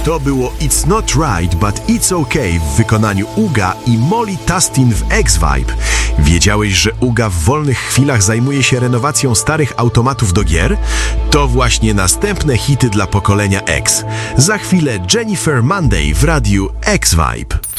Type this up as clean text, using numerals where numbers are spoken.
To było It's Not Right, But It's Okay w wykonaniu Uga i Molly Tustin w X-Vibe. Wiedziałeś, że Uga w wolnych chwilach zajmuje się renowacją starych automatów do gier? To właśnie następne hity dla pokolenia X. Za chwilę Jennifer Monday w radiu X-Vibe.